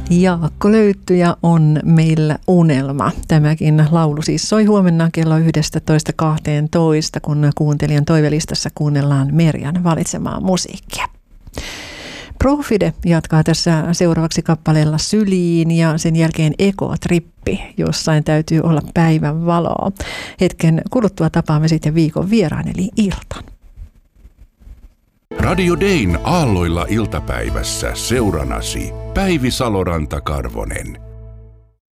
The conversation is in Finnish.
Jaakko Löyttyjä on meillä unelma. Tämäkin laulu siis soi huomenna kello 11.12, kun kuuntelijan toivelistassa kuunnellaan Merjan valitsemaa musiikkia. Profide jatkaa tässä seuraavaksi kappaleella Syliin ja sen jälkeen Ekotrippi, jossain täytyy olla päivän valoa. Hetken kuluttua tapaamme sitten viikon vieraan eli Iltan. Radio Dayn aalloilla iltapäivässä seuranasi Päivi Saloranta-Karvonen.